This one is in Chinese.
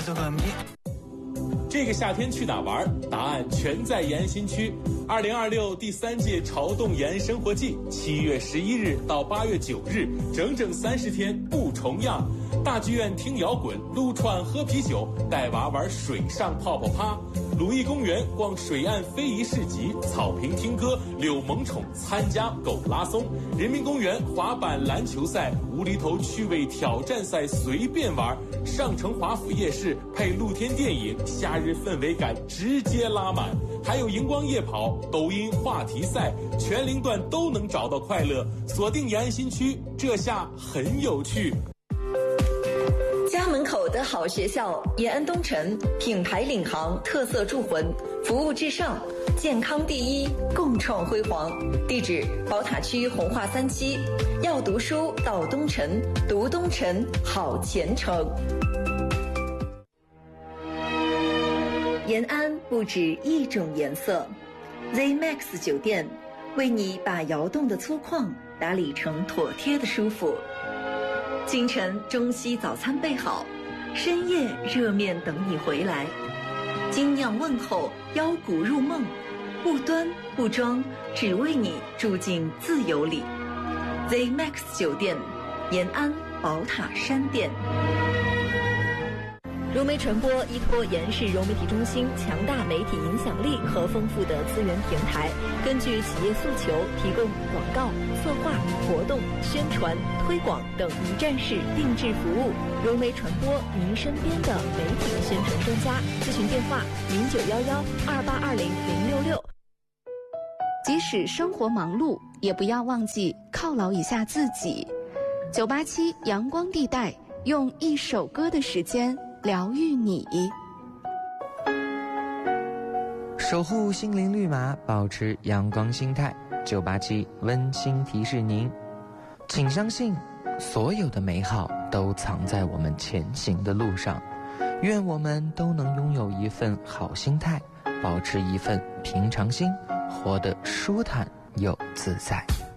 这个夏天去哪玩？答案全在延安新区。2026第3届潮动延安生活季，7月11日到8月9日，整整30天不重样。大剧院听摇滚，撸串喝啤酒，带娃玩水上泡泡趴。鲁艺公园逛水岸非遗市集，草坪听歌，遛萌宠，参加狗拉松。人民公园滑板篮球赛，无厘头趣味挑战赛随便玩。上城华府夜市配露天电影，夏日氛围感直接拉满。还有荧光夜跑、抖音话题赛，全龄段都能找到快乐。锁定延安新区，这下很有趣。 家门口的好学校，延安东城，品牌领航，特色铸魂，服务至上，健康第一，共创辉煌。地址：宝塔区红化3期。要读书到东城，读东城好前程。延安不止一种颜色 ，ZMAX 酒店为你把窑洞的粗犷打理成妥帖的舒服。清晨中西早餐备好，深夜热面等你回来。精酿问候，腰鼓入梦，不端不装，只为你住进自由里。ZMAX 酒店，延安宝塔山店。融媒传播依托延安市融媒体中心强大媒体影响力和丰富的资源平台，根据企业诉求提供广告、策划、活动、宣传、推广等一站式定制服务。融媒传播，您身边的媒体宣传专家。咨询电话：0911282066。 即使生活忙碌，也不要忘记犒劳一下自己。987阳光地带，用一首歌的时间疗愈你， 守护心灵绿码，保持阳光心态。987温馨提示您，请相信，所有的美好都藏在我们前行的路上。愿我们都能拥有一份好心态，保持一份平常心，活得舒坦又自在。